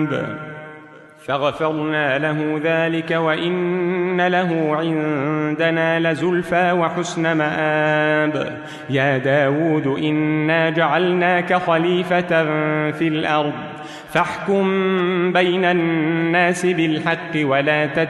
فغفرنا له ذلك وإن له عندنا لزلفى وحسن مآب. يا داود إنا جعلناك خليفة في الأرض فاحكم بين الناس بالحق ولا